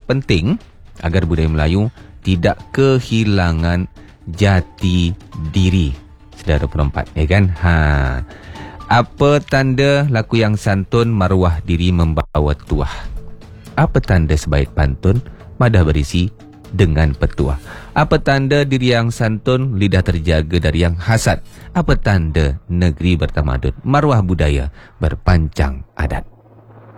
penting agar budaya Melayu tidak kehilangan jati diri. Saudara perempat, ya kan? Apa tanda laku yang santun, maruah diri membawa tuah? Apa tanda sebaik pantun, madah berisi dengan petuah? Apa tanda diri yang santun, lidah terjaga dari yang hasad? Apa tanda negeri bertamadun, maruah budaya berpancang adat?